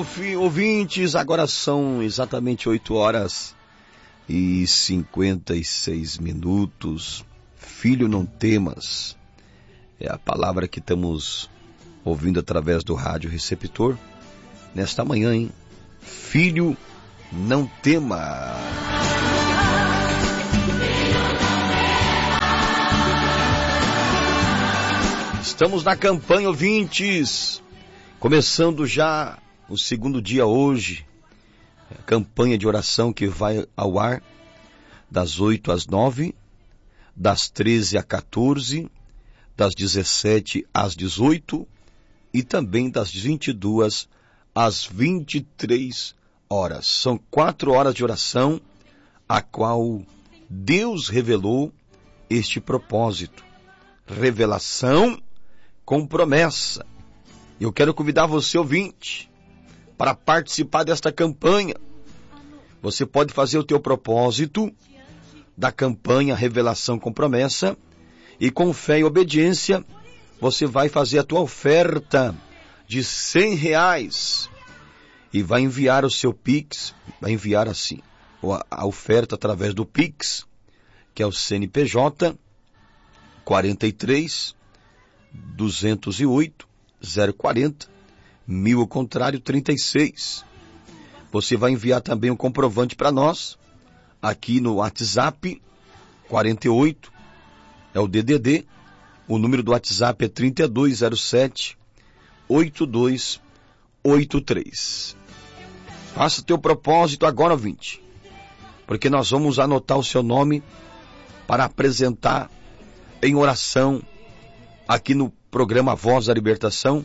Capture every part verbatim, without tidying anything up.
ouvintes, agora são exatamente oito horas e cinquenta e seis minutos. Filho, não temas, é a palavra que estamos ouvindo através do rádio receptor nesta manhã, hein? Filho, não tema. Estamos na campanha, ouvintes, começando já o segundo dia hoje, a campanha de oração que vai ao ar das oito às nove, das treze às quatorze, das dezessete às dezoito e também das vinte e duas às vinte e três horas. São quatro horas de oração, a qual Deus revelou este propósito. Revelação com promessa. Eu quero convidar você, ouvinte, para participar desta campanha. Você pode fazer o teu propósito da campanha Revelação com Promessa e com fé e obediência você vai fazer a tua oferta de cem reais e vai enviar o seu Pix, vai enviar assim, a oferta através do Pix, que é o C N P J quarenta e três, duzentos e oito, zero quarenta, mil ao contrário, trinta e seis. Você vai enviar também um comprovante para nós, aqui no WhatsApp, quarenta e oito, é o D D D, o número do WhatsApp é trinta e dois zero sete, oito dois oito três. Faça teu propósito agora, ouvinte, porque nós vamos anotar o seu nome para apresentar em oração aqui no programa Voz da Libertação,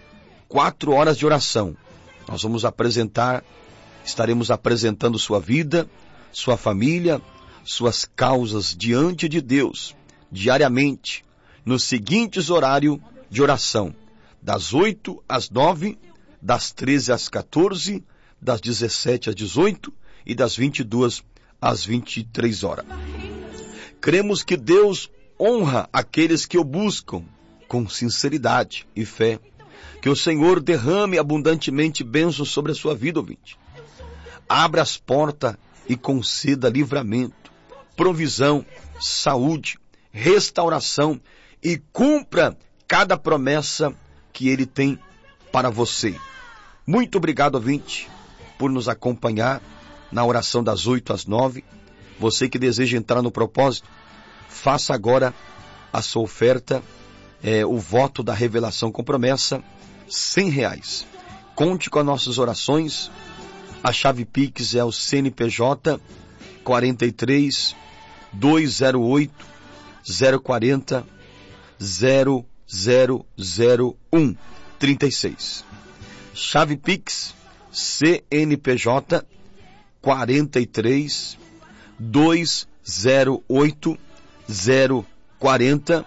quatro horas de oração. Nós vamos apresentar, estaremos apresentando sua vida, sua família, suas causas diante de Deus, diariamente, nos seguintes horários de oração, das oito às nove, das treze às quatorze, das dezessete às dezoito e das vinte e duas às vinte e três horas. Cremos que Deus honra aqueles que o buscam com sinceridade e fé. Que o Senhor derrame abundantemente bênçãos sobre a sua vida, ouvinte. Abra as portas e conceda livramento, provisão, saúde, restauração e cumpra cada promessa que Ele tem para você. Muito obrigado, ouvinte, por nos acompanhar na oração das oito às nove. Você que deseja entrar no propósito, faça agora a sua oferta, é, o voto da revelação com promessa, cem reais. Conte com as nossas orações. A chave Pix é o C N P J quarenta e três, duzentos e oito, zero quarenta, zero zero zero um, trinta e seis. Chave Pix C N P J quarenta e três, duzentos e oito, zero quarenta,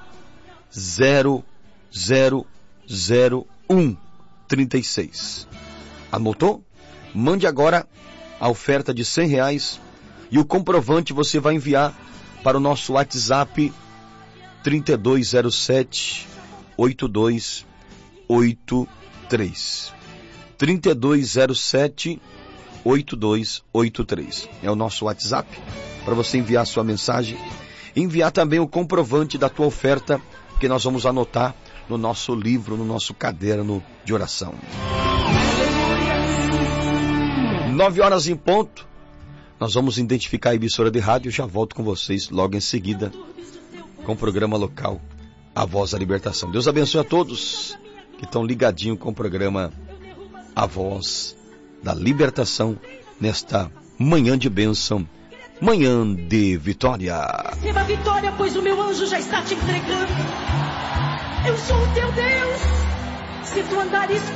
zero zero zero um, trinta e seis. Anotou? Mande agora a oferta de cem reais e o comprovante você vai enviar para o nosso WhatsApp trinta e dois zero sete, oito dois oito três. trinta e dois zero sete, oito dois oito três. É o nosso WhatsApp para você enviar sua mensagem. Enviar também o comprovante da tua oferta, que nós vamos anotar no nosso livro, no nosso caderno de oração. Nove horas em ponto, nós vamos identificar a emissora de rádio. Já volto com vocês logo em seguida com o programa local A Voz da Libertação. Deus abençoe a todos que estão ligadinhos com o programa A Voz da Libertação nesta manhã de bênção, manhã de vitória. Receba a vitória, pois o meu anjo já está te entregando. Eu sou o teu Deus. Se tu andares